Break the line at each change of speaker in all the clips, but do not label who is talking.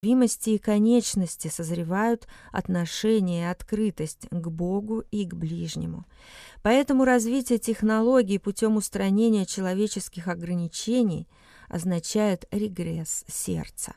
уязвимости и конечности созревают отношение и открытость к Богу и к ближнему. Поэтому развитие технологий путем устранения человеческих ограничений означает регресс сердца.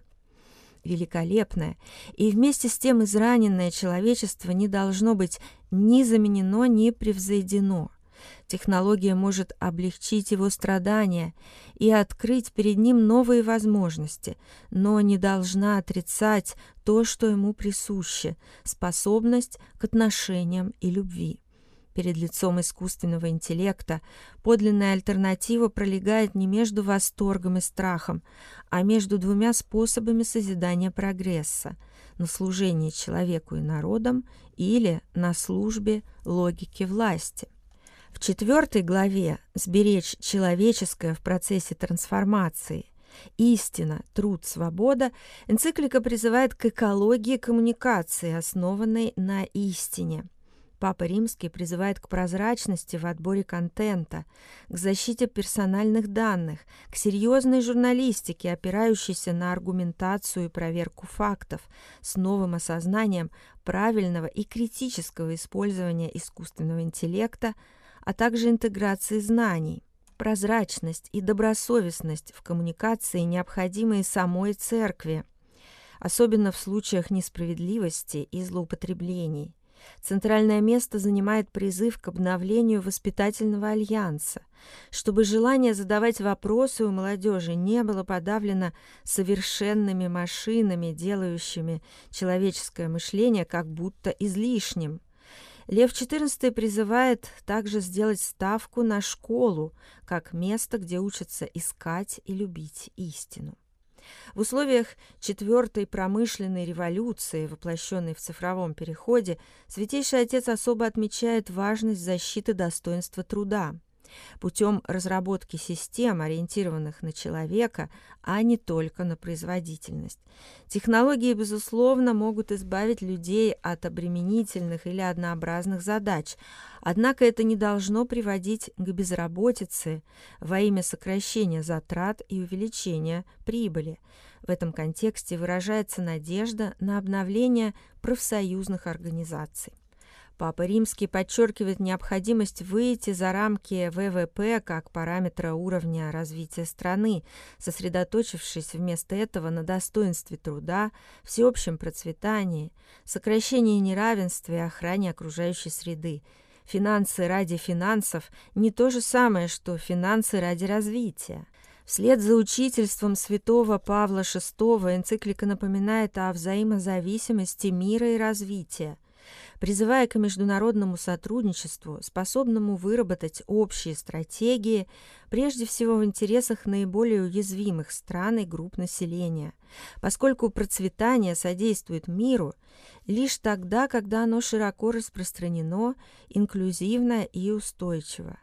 Великолепное и вместе с тем израненное человечество не должно быть ни заменено, ни превзойдено. Технология может облегчить его страдания и открыть перед ним новые возможности, но не должна отрицать то, что ему присуще – способность к отношениям и любви. Перед лицом искусственного интеллекта подлинная альтернатива пролегает не между восторгом и страхом, а между двумя способами созидания прогресса – на служении человеку и народам или на службе логике власти. В 4 главе «Сберечь человеческое в процессе трансформации. Истина, труд, свобода» энциклика призывает к экологии коммуникации, основанной на истине. Папа Римский призывает к прозрачности в отборе контента, к защите персональных данных, к серьезной журналистике, опирающейся на аргументацию и проверку фактов, с новым осознанием правильного и критического использования искусственного интеллекта, а также интеграции знаний. Прозрачность и добросовестность в коммуникации необходимы и самой церкви, особенно в случаях несправедливости и злоупотреблений. Центральное место занимает призыв к обновлению воспитательного альянса, чтобы желание задавать вопросы у молодежи не было подавлено совершенными машинами, делающими человеческое мышление как будто излишним. Лев XIV призывает также сделать ставку на школу, как место, где учатся искать и любить истину. В условиях 4-й промышленной революции, воплощенной в цифровом переходе, Святейший Отец особо отмечает важность защиты достоинства труда путем разработки систем, ориентированных на человека, а не только на производительность. Технологии, безусловно, могут избавить людей от обременительных или однообразных задач, однако это не должно приводить к безработице во имя сокращения затрат и увеличения прибыли. В этом контексте выражается надежда на обновление профсоюзных организаций. Папа Римский подчеркивает необходимость выйти за рамки ВВП как параметра уровня развития страны, сосредоточившись вместо этого на достоинстве труда, всеобщем процветании, сокращении неравенства и охране окружающей среды. Финансы ради финансов не то же самое, что финансы ради развития. Вслед за учительством святого Павла VI энциклика напоминает о взаимозависимости мира и развития, призывая к международному сотрудничеству, способному выработать общие стратегии, прежде всего в интересах наиболее уязвимых стран и групп населения, поскольку процветание содействует миру лишь тогда, когда оно широко распространено, инклюзивно и устойчиво.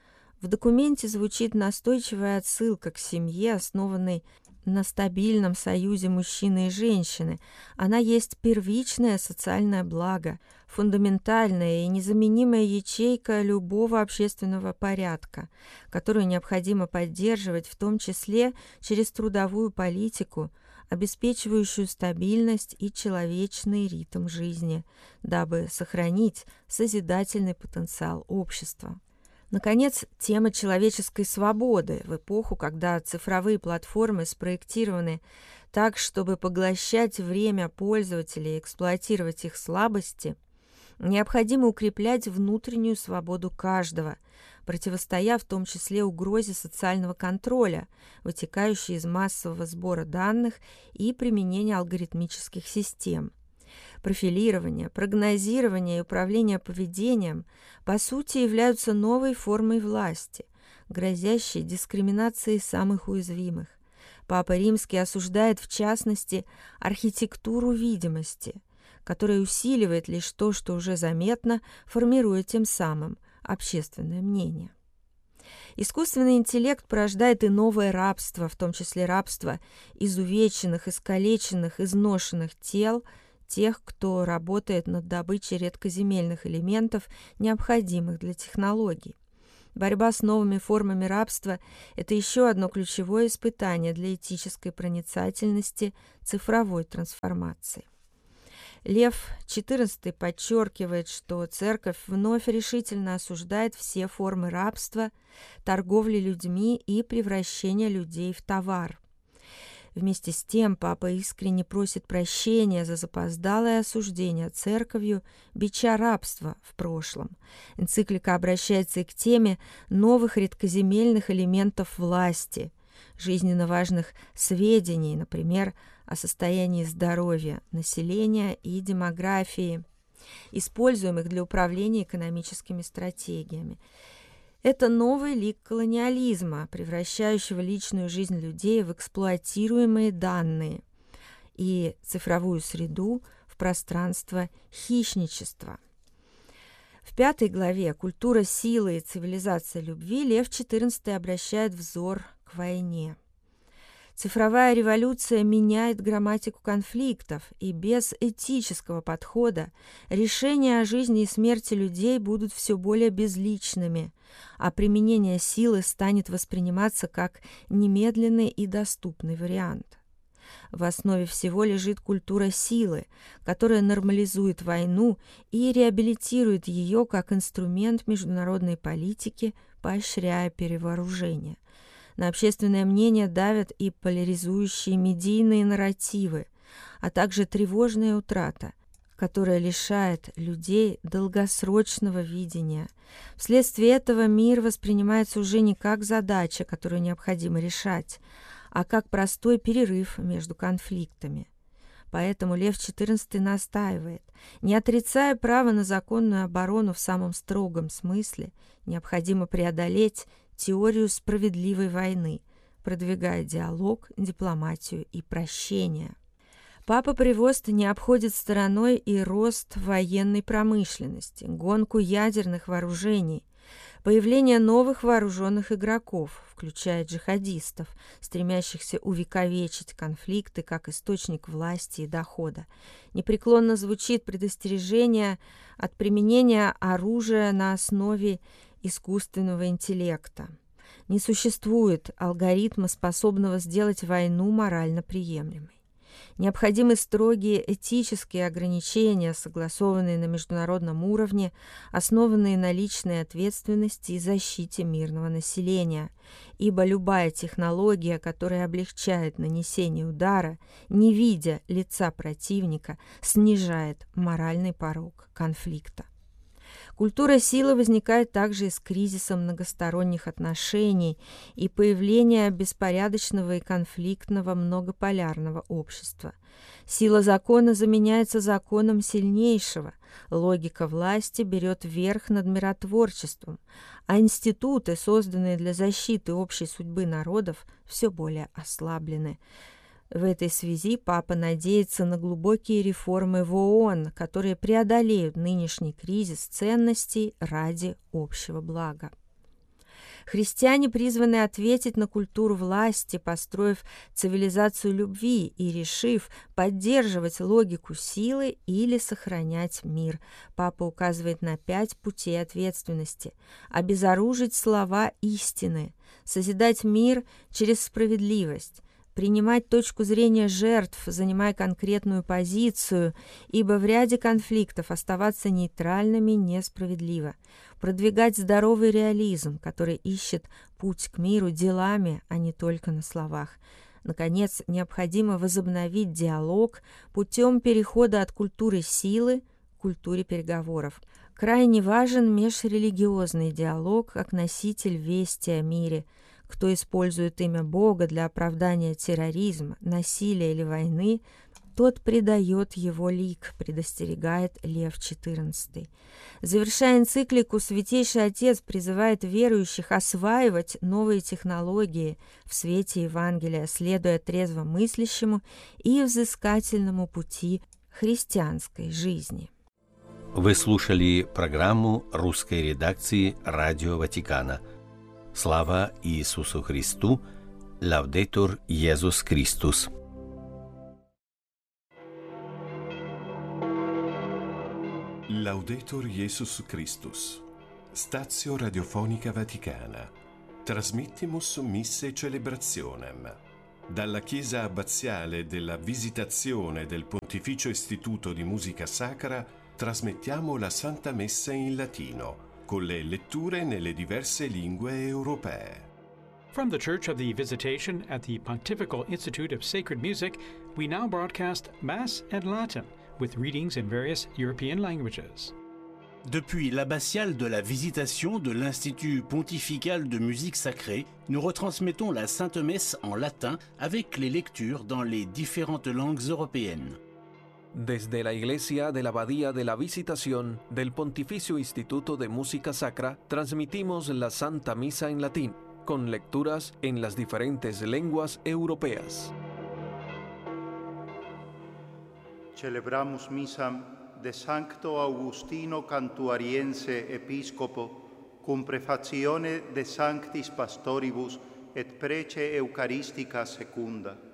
В документе звучит настойчивая отсылка к семье, основанной на стабильном союзе мужчины и женщины. Она есть первичное социальное благо, фундаментальная и незаменимая ячейка любого общественного порядка, которую необходимо поддерживать, в том числе через трудовую политику, обеспечивающую стабильность и человечный ритм жизни, дабы сохранить созидательный потенциал общества. Наконец, тема человеческой свободы в эпоху, когда цифровые платформы спроектированы так, чтобы поглощать время пользователей и эксплуатировать их слабости, необходимо укреплять внутреннюю свободу каждого, противостоя в том числе угрозе социального контроля, вытекающей из массового сбора данных и применения алгоритмических систем. Профилирование, прогнозирование и управление поведением по сути являются новой формой власти, грозящей дискриминацией самых уязвимых. Папа Римский осуждает в частности архитектуру видимости, которая усиливает лишь то, что уже заметно, формируя тем самым общественное мнение. Искусственный интеллект порождает и новое рабство, в том числе рабство изувеченных, искалеченных, изношенных тел, тех, кто работает над добычей редкоземельных элементов, необходимых для технологий. Борьба с новыми формами рабства – это еще одно ключевое испытание для этической проницательности цифровой трансформации. Лев XIV подчеркивает, что Церковь вновь решительно осуждает все формы рабства, торговли людьми и превращения людей в товар. Вместе с тем Папа искренне просит прощения за запоздалое осуждение Церковью бича рабства в прошлом. Энциклика обращается и к теме новых редкоземельных элементов власти, жизненно важных сведений, например, о состоянии здоровья населения и демографии, используемых для управления экономическими стратегиями. Это новый лик колониализма, превращающего личную жизнь людей в эксплуатируемые данные и цифровую среду в пространство хищничества. В 5 главе «Культура силы и цивилизация любви» Лев XIV обращает взор к войне. Цифровая революция меняет грамматику конфликтов, и без этического подхода решения о жизни и смерти людей будут все более безличными, а применение силы станет восприниматься как немедленный и доступный вариант. В основе всего лежит культура силы, которая нормализует войну и реабилитирует ее как инструмент международной политики, поощряя перевооружение. На общественное мнение давят и поляризующие медийные нарративы, а также тревожная утрата, которая лишает людей долгосрочного видения. Вследствие этого мир воспринимается уже не как задача, которую необходимо решать, а как простой перерыв между конфликтами. Поэтому Лев XIV настаивает, не отрицая право на законную оборону в самом строгом смысле, необходимо преодолеть теорию справедливой войны, продвигая диалог, дипломатию и прощение. Папа Превост не обходит стороной и рост военной промышленности, гонку ядерных вооружений, появление новых вооруженных игроков, включая джихадистов, стремящихся увековечить конфликты как источник власти и дохода. Непреклонно звучит предостережение от применения оружия на основе искусственного интеллекта. Не существует алгоритма, способного сделать войну морально приемлемой. Необходимы строгие этические ограничения, согласованные на международном уровне, основанные на личной ответственности и защите мирного населения, ибо любая технология, которая облегчает нанесение удара, не видя лица противника, снижает моральный порог конфликта. Культура силы возникает также из кризиса многосторонних отношений и появления беспорядочного и конфликтного многополярного общества. Сила закона заменяется законом сильнейшего, логика власти берет верх над миротворчеством, а институты, созданные для защиты общей судьбы народов, все более ослаблены. В этой связи Папа надеется на глубокие реформы в ООН, которые преодолеют нынешний кризис ценностей ради общего блага. Христиане призваны ответить на культуру власти, построив цивилизацию любви и решив поддерживать логику силы или сохранять мир. Папа указывает на 5 путей ответственности: обезоружить слова истины, созидать мир через справедливость, принимать точку зрения жертв, занимая конкретную позицию, ибо в ряде конфликтов оставаться нейтральными несправедливо, продвигать здоровый реализм, который ищет путь к миру делами, а не только на словах. Наконец, необходимо возобновить диалог путем перехода от культуры силы к культуре переговоров. Крайне важен межрелигиозный диалог как носитель вести о мире. Кто использует имя Бога для оправдания терроризма, насилия или войны, тот предает его лик, предостерегает Лев XIV. Завершая энциклику, Святейший Отец призывает верующих осваивать новые технологии в свете Евангелия, следуя трезвомыслящему и взыскательному пути христианской жизни.
Вы слушали программу русской редакции Радио Ватикана. Слава Иисусу Христу! Лаудетур Иисус Христос!
Laudetur Jesus Christus. Stazio Radiofonica Vaticana. Trasmittimus misse celebrationem. Dalla Chiesa Abbaziale della Visitazione del Pontificio Istituto di Musica Sacra trasmettiamo la Santa Messa in latino, con le letture nelle diverse lingue europee.
From the Church of the Visitation at the Pontifical Institute of Sacred Music, we now broadcast Mass in Latin, with readings in various European languages.
Depuis l'abbatiale de la Visitation de l'Institut pontifical de musique sacrée, nous retransmettons la Sainte Messe en latin avec les lectures dans les différentes langues européennes.
Desde la Iglesia de la Abadía de la Visitación del Pontificio Instituto de Música Sacra, transmitimos la Santa Misa en latín, con lecturas en las diferentes lenguas europeas.
Celebramus misam de Sancto Augustino Cantuariense Episcopo, cum prefazione de Sanctis Pastoribus et prece Eucharistica secunda.